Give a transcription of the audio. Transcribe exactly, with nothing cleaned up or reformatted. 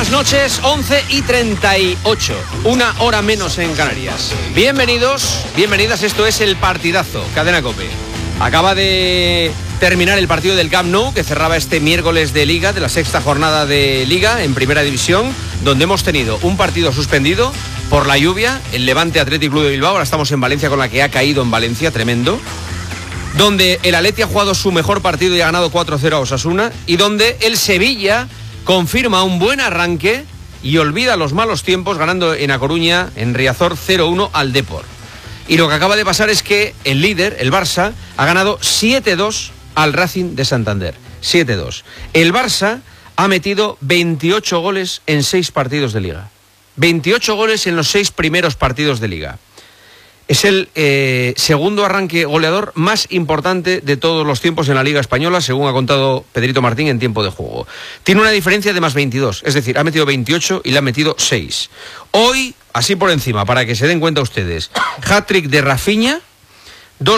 buenas noches, once y treinta y ocho, una hora menos en Canarias. Bienvenidos, bienvenidas, esto es El Partidazo, Cadena COPE. Acaba de terminar el partido del Camp Nou, que cerraba este miércoles de Liga, de la sexta jornada de Liga en Primera División, donde hemos tenido un partido suspendido por la lluvia, el Levante Athletic Club de Bilbao. Ahora estamos en Valencia, con la que ha caído en Valencia, tremendo. Donde el Atleti ha jugado su mejor partido y ha ganado cuatro cero a Osasuna, y donde el Sevilla confirma un buen arranque y olvida los malos tiempos, ganando en A Coruña, en Riazor, cero uno al Depor. Y lo que acaba de pasar es que el líder, el Barça, ha ganado siete dos al Racing de Santander. siete dos. El Barça ha metido veintiocho goles en seis partidos de Liga. veintiocho goles en los seis primeros partidos de Liga. Es el eh, segundo arranque goleador más importante de todos los tiempos en la Liga Española, según ha contado Pedrito Martín en tiempo de juego. Tiene una diferencia de más veintidós, es decir, ha metido veintiocho y le ha metido seis. Hoy, así por encima, para que se den cuenta ustedes, hat-trick de Rafinha,